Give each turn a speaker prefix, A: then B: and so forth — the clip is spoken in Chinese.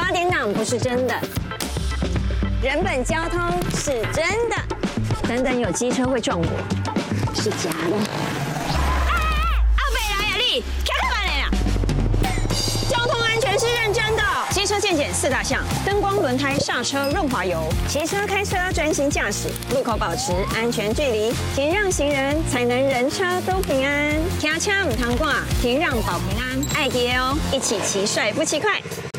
A: 八点档不是真的，人本交通是真的，等等有机车会撞我，是假的。
B: 阿北来呀你，开开门来呀！
A: 交通安全是认真的，
B: 机车健检4大项：灯光、轮胎、刹车、润滑油。
A: 骑车开车专心驾驶，路口保持安全距离，停让行人才能人车都平安。
B: 开车唔通挂，停让保平安。爱记哦，一起骑帅不骑快。